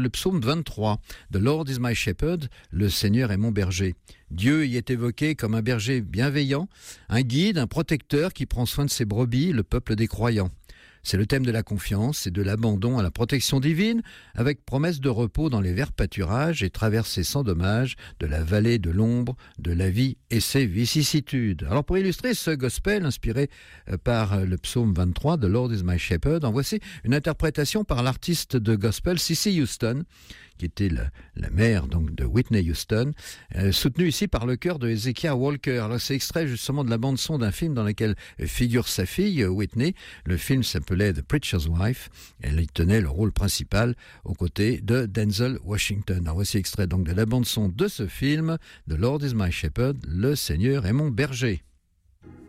Le psaume 23, The Lord is my shepherd, le Seigneur est mon berger. Dieu y est évoqué comme un berger bienveillant, un guide, un protecteur qui prend soin de ses brebis, le peuple des croyants. C'est le thème de la confiance et de l'abandon à la protection divine, avec promesse de repos dans les verts pâturages et traversée sans dommage de la vallée de l'ombre de la vie et ses vicissitudes. Alors pour illustrer ce gospel inspiré par le psaume 23, The Lord is my shepherd, en voici une interprétation par l'artiste de gospel Cissy Houston, qui était la mère donc de Whitney Houston, soutenue ici par le chœur de Hezekiah Walker. Alors c'est extrait justement de la bande-son d'un film dans lequel figure sa fille, Whitney. Le film s'appelait The Preacher's Wife. Elle y tenait le rôle principal aux côtés de Denzel Washington. Alors voici extrait donc de la bande-son de ce film, The Lord is my shepherd, le Seigneur est mon berger.